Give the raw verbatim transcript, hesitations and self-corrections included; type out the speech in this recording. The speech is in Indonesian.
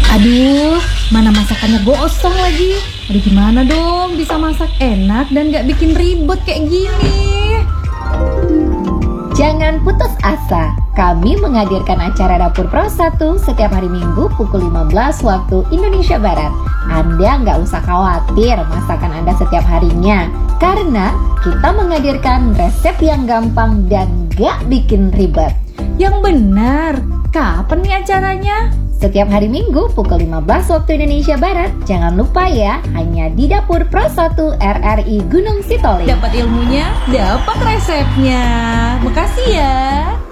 Aduh, mana masakannya gosong lagi. Aduh, gimana dong bisa masak enak dan gak bikin ribet kayak gini? Jangan putus asa, kami menghadirkan acara Dapur Pro satu setiap hari Minggu pukul lima belas waktu Indonesia Barat. Anda nggak usah khawatir masakan Anda setiap harinya, karena kita menghadirkan resep yang gampang dan gak bikin ribet. Yang benar, kapan nih acaranya? Setiap hari Minggu pukul lima belas waktu Indonesia Barat. Jangan lupa ya, hanya di Dapur Pro satu R R I Gunung Sitoli. Dapat ilmunya, dapat resepnya. Makasih ya.